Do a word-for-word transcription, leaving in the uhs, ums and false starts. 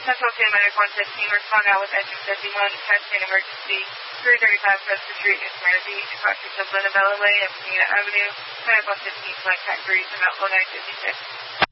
Central San Medic one fifteen, respond out with engine fifty-one, text in emergency, three thirty-five Preston Street, Ismare Beach, across the Linabella Way and Penina Avenue, Medic one fifteen, flight time three, from Outlaw nine fifty-six.